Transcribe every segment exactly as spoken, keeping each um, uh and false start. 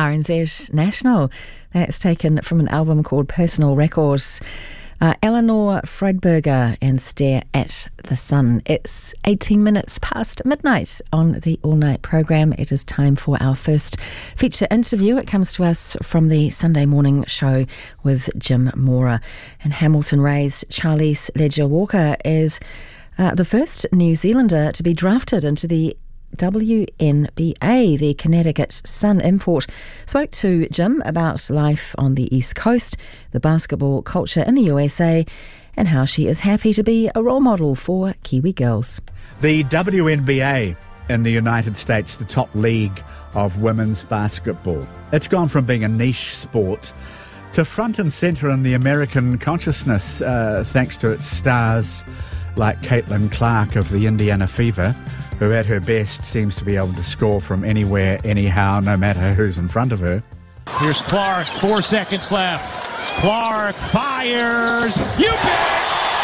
R N Z National. That's taken from an album called Personal Records. Uh, Eleanor Friedberger and Stare at the Sun. It's eighteen minutes past midnight on the all-night programme. It is time for our first feature interview. It comes to us from the Sunday morning show with Jim Mora. And Hamilton Rays' Charlize Leger-Walker is uh, the first New Zealander to be drafted into the W N B A. The Connecticut Sun import spoke to Jim about life on the East Coast, the basketball culture in the U S A, and how she is happy to be a role model for Kiwi girls. The W N B A in the United States, the top league of women's basketball. It's gone from being a niche sport to front and centre in the American consciousness, uh, thanks to its stars like Caitlin Clark of the Indiana Fever, who at her best seems to be able to score from anywhere, anyhow, no matter who's in front of her. Here's Clark, four seconds left. Clark fires. You bet!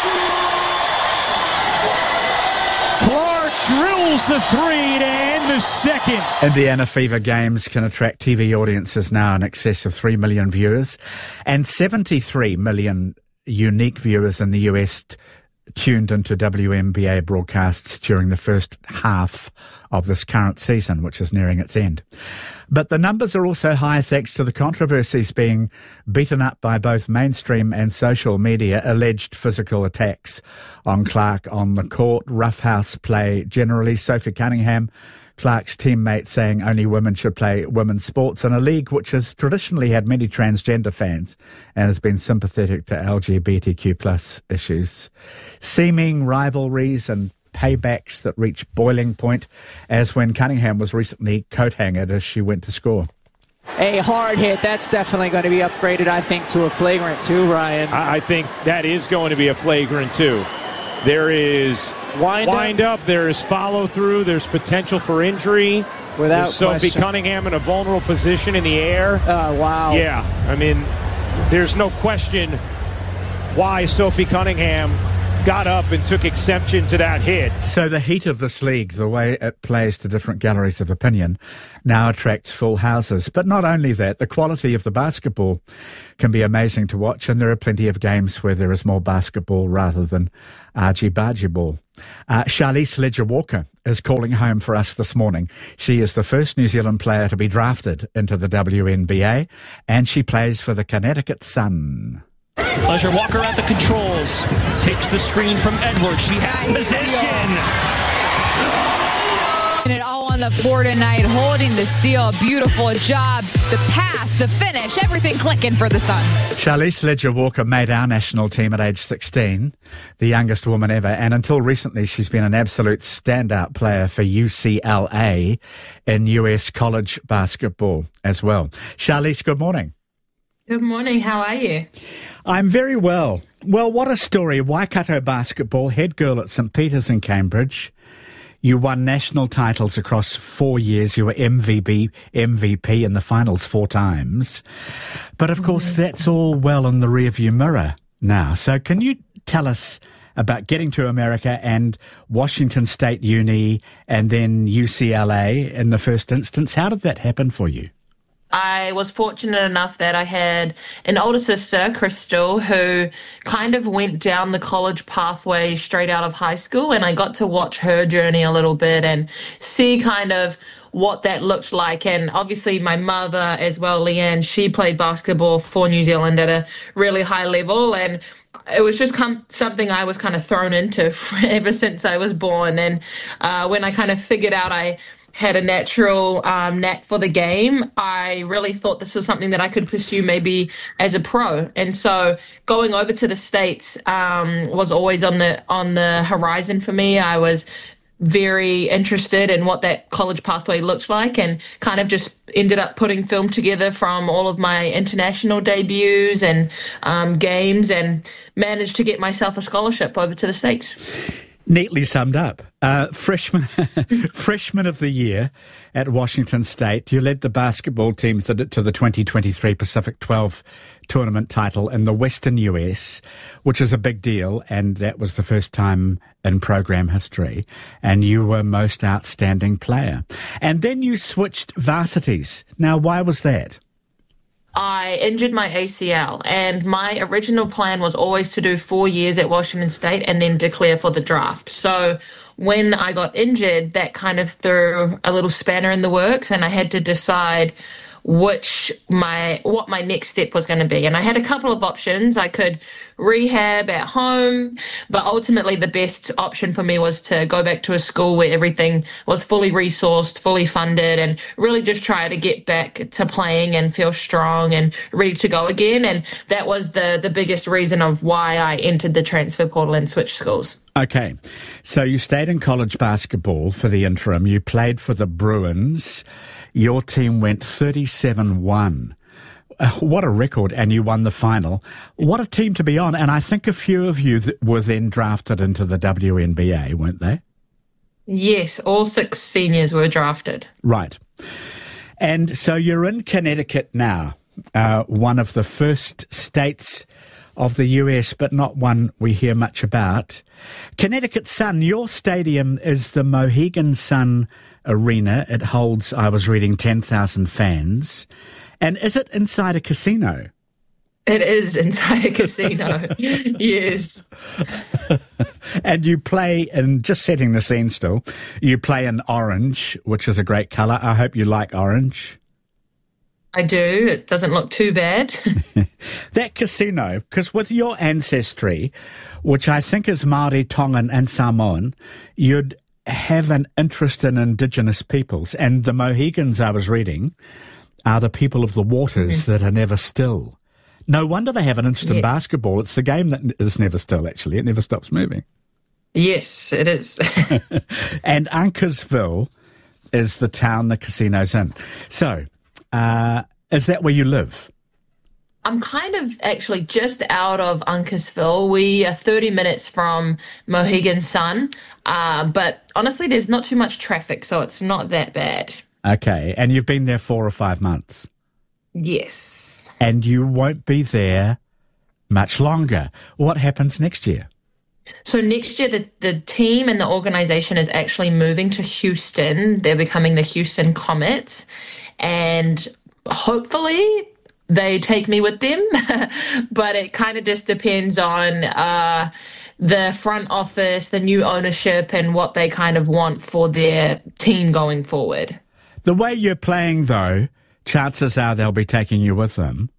Clark drills the three to end the second. Indiana Fever games can attract T V audiences now in excess of three million viewers, and seventy-three million unique viewers in the U S tuned into W N B A broadcasts during the first half of this current season, which is nearing its end. But the numbers are also high thanks to the controversies being beaten up by both mainstream and social media, alleged physical attacks on Clark on the court, roughhouse play generally. Sophie Cunningham, Clark's teammate, saying only women should play women's sports in a league which has traditionally had many transgender fans and has been sympathetic to L G B T Q plus issues. Seeming rivalries and paybacks that reach boiling point, as when Cunningham was recently coat-hangered as she went to score. A hard hit, that's definitely going to be upgraded, I think, to a flagrant too, Ryan. I think that is going to be a flagrant too. There is wind, wind up. up, there is follow through, there's potential for injury. Without there's Sophie question. Cunningham in a vulnerable position in the air. Oh, wow. Yeah, I mean, there's no question why Sophie Cunningham got up and took exception to that hit. So the heat of this league, the way it plays to different galleries of opinion, now attracts full houses. But not only that, the quality of the basketball can be amazing to watch, and there are plenty of games where there is more basketball rather than argy-bargy ball. Uh, Charlize Leger-Walker is calling home for us this morning. She is the first New Zealand player to be drafted into the W N B A, and she plays for the Connecticut Sun. Leger-Walker at the controls. Takes the screen from Edwards. She has position. And it all on the floor tonight, holding the seal. Beautiful job. The pass, the finish, everything clicking for the Sun. Charlize Leger-Walker made our national team at age sixteen, the youngest woman ever, and until recently she's been an absolute standout player for U C L A in U S college basketball as well. Charlize, good morning. Good morning. How are you? I'm very well. Well, what a story. Waikato basketball, head girl at St Peter's in Cambridge. You won national titles across four years. You were M V P, M V P in the finals four times. But of course, that's all well in the rearview mirror now. So can you tell us about getting to America and Washington State Uni and then U C L A in the first instance? How did that happen for you? I was fortunate enough that I had an older sister, Crystal, who kind of went down the college pathway straight out of high school, and I got to watch her journey a little bit and see kind of what that looked like. And obviously my mother as well, Leanne, she played basketball for New Zealand at a really high level, and it was just come, something I was kind of thrown into ever since I was born. And uh, when I kind of figured out I had a natural um, knack for the game, I really thought this was something that I could pursue maybe as a pro. And so going over to the States um, was always on the on the horizon for me. I was very interested in what that college pathway looked like, and kind of just ended up putting film together from all of my international debuts and um, games, and managed to get myself a scholarship over to the States. Neatly summed up. Uh, freshman, freshman of the year at Washington State. You led the basketball team to the, to the twenty twenty-three Pacific twelve tournament title in the Western U S, which is a big deal, and that was the first time in program history. And you were most outstanding player. And then you switched varsities. Now, why was that? I injured my A C L, and my original plan was always to do four years at Washington State and then declare for the draft. So when I got injured, that kind of threw a little spanner in the works, and I had to decide which my what my next step was going to be. And I had a couple of options. I could rehab at home, but ultimately the best option for me was to go back to a school where everything was fully resourced, fully funded, and really just try to get back to playing and feel strong and ready to go again. And that was the the biggest reason of why I entered the transfer portal and switched schools. Okay, so you stayed in college basketball for the interim. You played for the Bruins. Your team went thirty-seven one. Uh, what a record, and you won the final. What a team to be on, and I think a few of you th- were then drafted into the W N B A, weren't they? Yes, all six seniors were drafted. Right. And so you're in Connecticut now, uh, one of the first states of the U S, but not one we hear much about. Connecticut Sun, your stadium is the Mohegan Sun Arena. It holds, I was reading, ten thousand fans. And is it inside a casino? It is inside a casino, yes. And you play, and just setting the scene still, you play in orange, which is a great colour. I hope you like orange. I do. It doesn't look too bad. That casino, because with your ancestry, which I think is Māori, Tongan and Samoan, you'd have an interest in Indigenous peoples. And the Mohegans, I was reading, are the people of the waters mm-hmm. that are never still. No wonder they have an interest yeah. in basketball. It's the game that is never still, actually. It never stops moving. Yes, it is. And Uncasville is the town the casino's in. So, uh, is that where you live? I'm kind of actually just out of Uncasville. We are thirty minutes from Mohegan Sun, uh, but honestly, there's not too much traffic, so it's not that bad. Okay, and you've been there four or five months? Yes. And you won't be there much longer. What happens next year? So next year, the, the team and the organisation is actually moving to Houston. They're becoming the Houston Comets, and hopefully they take me with them, but it kind of just depends on uh, the front office, the new ownership, and what they kind of want for their team going forward. The way you're playing, though, chances are they'll be taking you with them.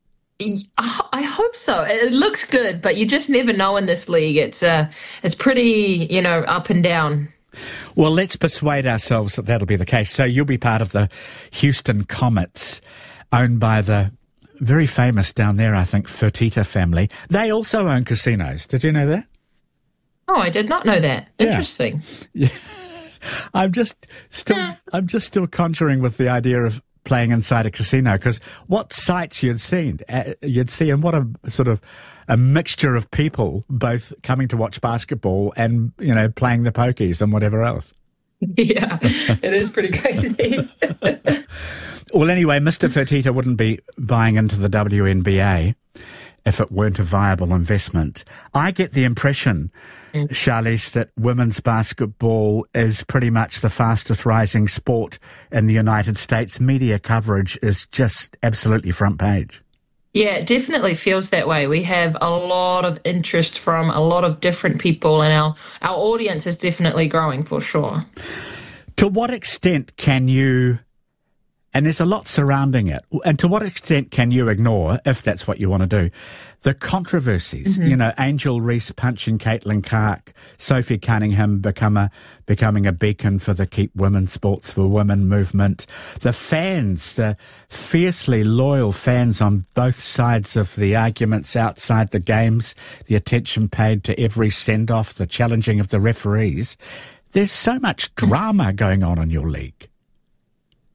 I hope so. It looks good, but you just never know in this league. It's uh, it's pretty, you know, up and down. Well, let's persuade ourselves that that'll be the case. So you'll be part of the Houston Comets, owned by the very famous down there, I think, Fertitta family. They also own casinos. Did you know that? Oh, I did not know that. Interesting. Yeah. I'm just still, I'm just still conjuring with the idea of playing inside a casino, because what sights you'd seen, uh, you'd see, and what a sort of a mixture of people, both coming to watch basketball and, you know, playing the pokies and whatever else. Yeah, it is pretty crazy. Well, anyway, Mister Fertitta wouldn't be buying into the W N B A if it weren't a viable investment. I get the impression, mm. Charlize, that women's basketball is pretty much the fastest rising sport in the United States. Media coverage is just absolutely front page. Yeah, it definitely feels that way. We have a lot of interest from a lot of different people, and our, our audience is definitely growing for sure. To what extent can you, and there's a lot surrounding it, and to what extent can you ignore, if that's what you want to do, the controversies? Mm-hmm. You know, Angel Reese punching Caitlin Clark, Sophie Cunningham become a, becoming a beacon for the Keep Women's Sports for Women movement, the fans, the fiercely loyal fans on both sides of the arguments outside the games, the attention paid to every send-off, the challenging of the referees. There's so much drama going on in your league.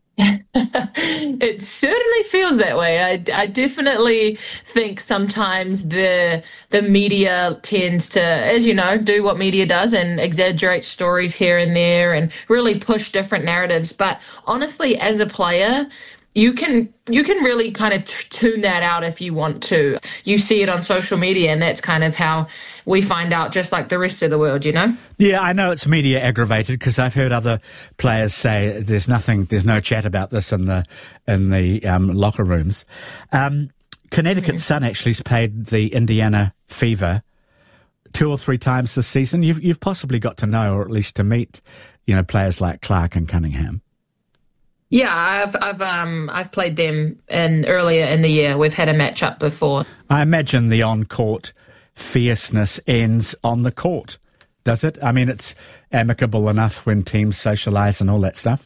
It certainly feels that way. I, I definitely think sometimes the the media tends to, as you know, do what media does and exaggerate stories here and there and really push different narratives. But honestly, as a player, you can you can really kind of t- tune that out if you want to. You see it on social media, and that's kind of how we find out, just like the rest of the world, you know? Yeah, I know it's media aggravated because I've heard other players say there's nothing, there's no chat about this in the in the um, locker rooms. Um, Connecticut mm. Sun actually's paid the Indiana Fever two or three times this season. You've you've possibly got to know, or at least to meet, you know, players like Clark and Cunningham. Yeah, I've I've um I've played them in earlier in the year. We've had a match up before. I imagine the on-court fierceness ends on the court, does it? I mean, it's amicable enough when teams socialise and all that stuff.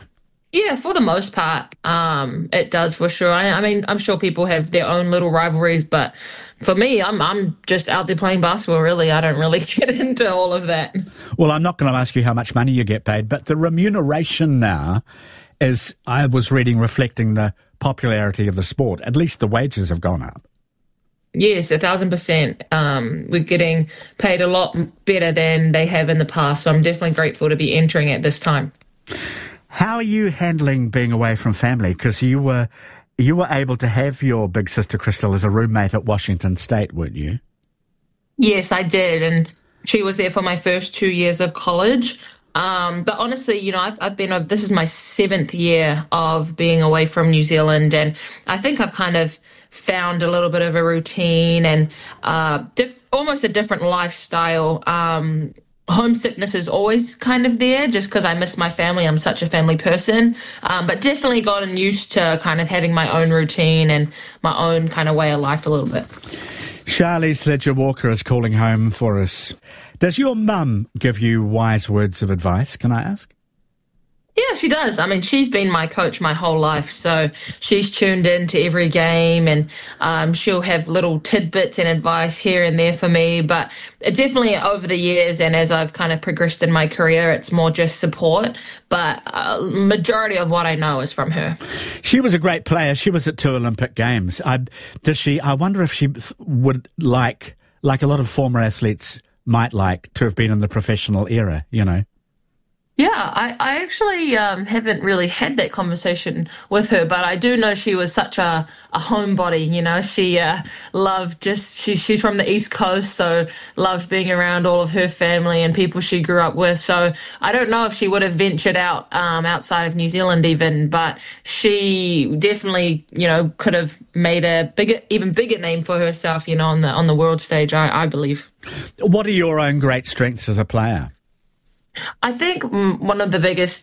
Yeah, for the most part, um, it does for sure. I, I mean, I'm sure people have their own little rivalries, but for me, I'm I'm just out there playing basketball. Really, I don't really get into all of that. Well, I'm not going to ask you how much money you get paid, but the remuneration now is, I was reading, reflecting the popularity of the sport. At least the wages have gone up. Yes, a thousand percent. Um, we're getting paid a lot better than they have in the past, so I'm definitely grateful to be entering at this time. How are you handling being away from family? Because you were you were able to have your big sister Crystal as a roommate at Washington State, weren't you? Yes, I did, and she was there for my first two years of college. Um, but honestly, you know, I've, I've been, this is my seventh year of being away from New Zealand, and I think I've kind of found a little bit of a routine and uh, diff- almost a different lifestyle. Um, homesickness is always kind of there just because I miss my family. I'm such a family person, um, but definitely gotten used to kind of having my own routine and my own kind of way of life a little bit. Charlize Leger-Walker is calling home for us. Does your mum give you wise words of advice, can I ask? Yeah, she does. I mean, she's been my coach my whole life, so she's tuned in to every game, and um, she'll have little tidbits and advice here and there for me. But definitely over the years, and as I've kind of progressed in my career, it's more just support. But uh, majority of what I know is from her. She was a great player. She was at two Olympic Games. I, does she? I wonder if she would like, like a lot of former athletes might like, to have been in the professional era, you know. Yeah, I, I actually um, haven't really had that conversation with her, but I do know she was such a, a homebody, you know. She uh, loved just, she, she's from the East Coast, so loved being around all of her family and people she grew up with. So I don't know if she would have ventured out um, outside of New Zealand even, but she definitely, you know, could have made a bigger, even bigger name for herself, you know, on the, on the world stage, I, I believe. What are your own great strengths as a player? I think one of the biggest